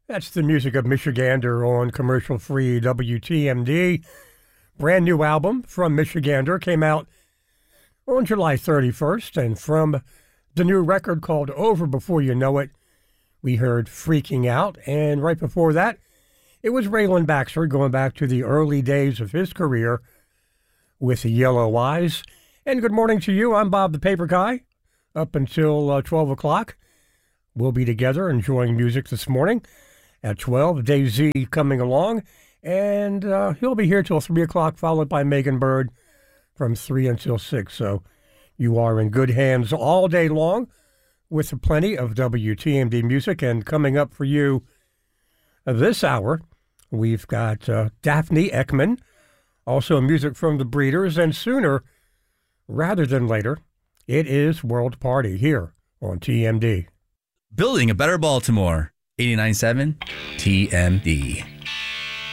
That's the music of Michigander on commercial-free WTMD. Brand new album from Michigander came out on July 31st, and from the new record called Over Before You Know It, we heard Freaking Out, and right before that, it was Raylan Baxter going back to the early days of his career with Yellow Eyes. And good morning to you. I'm Bob the Paper Guy. Up until 12 o'clock, we'll be together enjoying music this morning. At 12, Dave Z coming along, and he'll be here till 3 o'clock, followed by Megan Bird from 3 until 6. So you are in good hands all day long with plenty of WTMD music. And coming up for you this hour, we've got Daphne Ekman, also music from the Breeders, and sooner rather than later, it is World Party here on TMD. Building a better Baltimore. 89.7 TMD.